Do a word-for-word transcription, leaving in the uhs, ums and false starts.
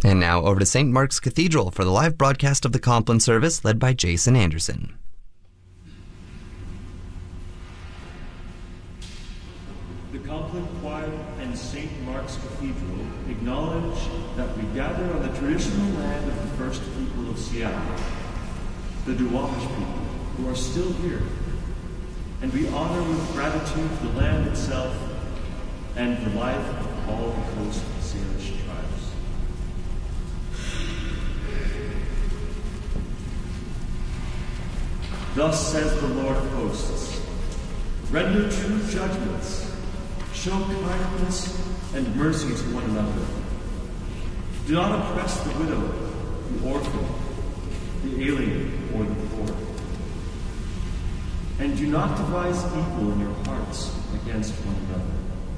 And now over to Saint Mark's Cathedral for the live broadcast of the Compline service led by Jason Anderson. The Compline Choir and Saint Mark's Cathedral acknowledge that we gather on the traditional land of the first people of Seattle, the Duwamish people, who are still here. And we honor with gratitude the land itself and the life of all the Coast Salish tribes. Thus says the Lord of hosts, render true judgments, show kindness and mercy to one another. Do not oppress the widow, the orphan, the alien, or the poor. And do not devise evil in your hearts against one another.